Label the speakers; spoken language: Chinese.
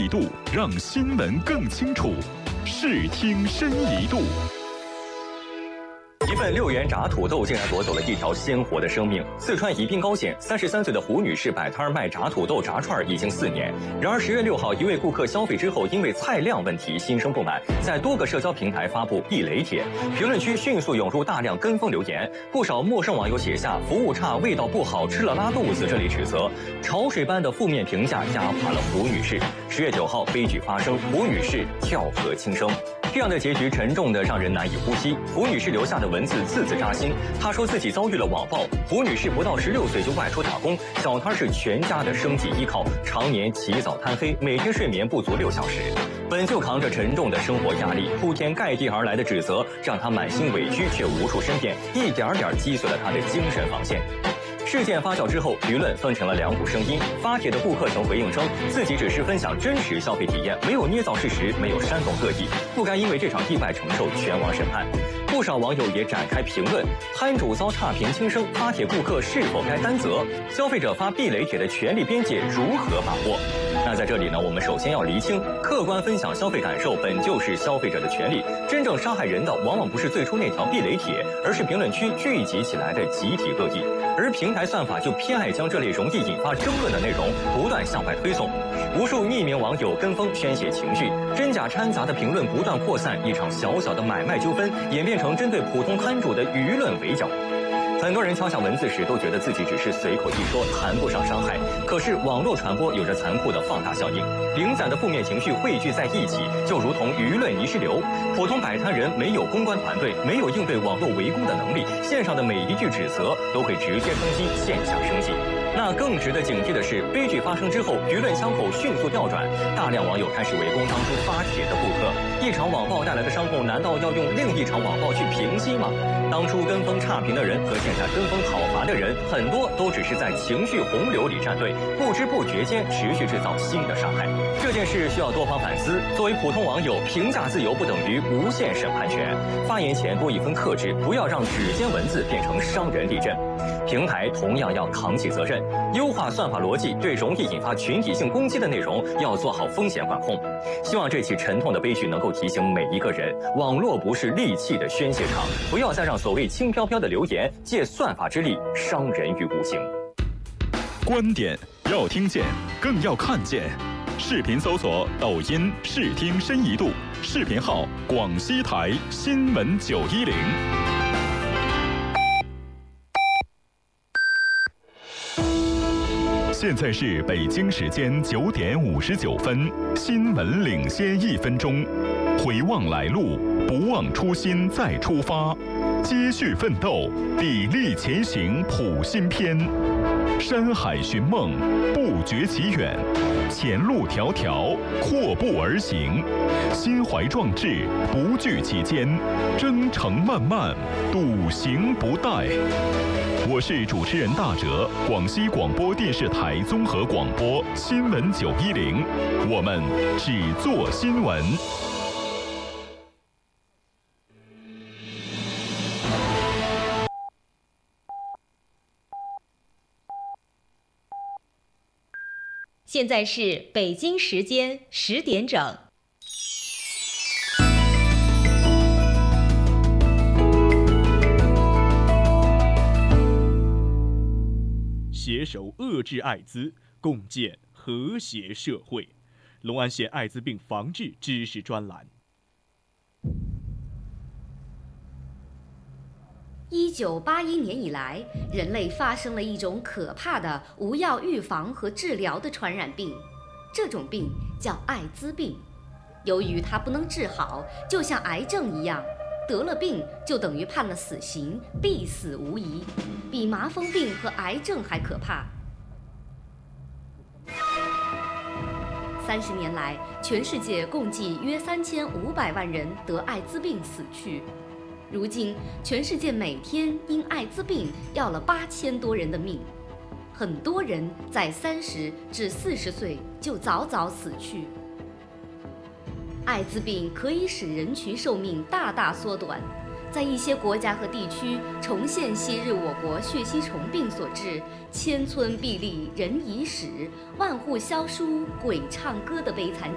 Speaker 1: 度，让新闻更清楚。视听深一度。
Speaker 2: 一份6元炸土豆竟然夺走了一条鲜活的生命。四川宜宾高县33岁的胡女士摆摊卖炸土豆、炸串已经4年。然而10月6号，一位顾客消费之后，因为菜量问题心生不满，在多个社交平台发布避雷帖，评论区迅速涌入大量跟风留言。不少陌生网友写下“服务差、味道不好、吃了拉肚子”这类指责，潮水般的负面评价压垮了胡女士。10月9号，悲剧发生，胡女士跳河轻生。这样的结局沉重的让人难以呼吸。胡女士留下的文字字字扎心。她说自己遭遇了网暴。胡女士不到16岁就外出打工，小摊是全家的生计依靠，常年起早贪黑，每天睡眠不足6小时。本就扛着沉重的生活压力，铺天盖地而来的指责让她满心委屈，却无处申辩，一点点击碎了她的精神防线。事件发酵之后，舆论分成了2股声音。发帖的顾客曾回应称，自己只是分享真实消费体验，没有捏造事实，没有煽动恶意，不该因为这场意外承受全网审判。不少网友也展开评论，摊主遭差评轻生，发帖顾客是否该担责？消费者发避雷帖的权利边界如何把握？那在这里呢，我们首先要厘清，客观分享消费感受本就是消费者的权利，真正杀害人的往往不是最初那条避雷帖，而是评论区聚集起来的集体恶意。而平台算法就偏爱将这类容易引发争论的内容不断向外推送，无数匿名网友跟风宣泄情绪，真假掺杂的评论不断扩散，一场小小的买卖纠纷演变成针对普通摊主的舆论围剿。很多人敲下文字时都觉得自己只是随口一说，谈不上伤害。可是网络传播有着残酷的放大效应，零散的负面情绪汇聚在一起，就如同舆论泥石流。普通摆摊人没有公关团队，没有应对网络围攻的能力，线上的每一句指责都会直接冲击线下生计。那更值得警惕的是，悲剧发生之后，舆论枪口迅速调转，大量网友开始围攻当初发帖的顾客。一场网暴带来的伤痛，难道要用另一场网暴去平息吗？当初跟风差评的人和现在跟风讨伐的人，很多都只是在情绪洪流里站队，不知不觉间持续制造新的伤害。这件事需要多方反思。作为普通网友，评价自由不等于无限审判权，发言前多一分克制，不要让指尖文字变成伤人地震。平台同样要扛起责任，优化算法逻辑，对容易引发群体性攻击的内容要做好风险管控。希望这起沉痛的悲剧能够提醒每一个人，网络不是戾气的宣泄场，不要再让所谓轻飘飘的留言借算法之力伤人于无形。
Speaker 1: 观点要听见，更要看见。视频搜索抖音视听深一度，视频号广西台新闻910。现在是北京时间9点59分，新闻领先1分钟。回望来路，不忘初心再出发，接续奋斗，砥砺前行谱新篇。山海寻梦，不绝其远，前路迢迢，阔步而行，心怀壮志，不惧其艰，征程漫漫，笃行不怠。我是主持人大哲，广西广播电视台综合广播新闻910，我们只做新闻。
Speaker 3: 现在是北京时间10点整。
Speaker 4: 携手遏制艾滋，共建和谐社会。隆安县艾滋病防治知识专栏。
Speaker 5: 1981年以来，人类发生了一种可怕的无药预防和治疗的传染病，这种病叫艾滋病。由于它不能治好，就像癌症一样，得了病就等于判了死刑，必死无疑，比麻风病和癌症还可怕。30年来，全世界共计约3500万人得艾滋病死去。如今，全世界每天因艾滋病要了8000多人的命，很多人在30至40岁就早早死去。艾滋病可以使人群寿命大大缩短，在一些国家和地区重现昔日我国血吸虫病所致千村壁立人已死，万户萧疏鬼唱歌的悲惨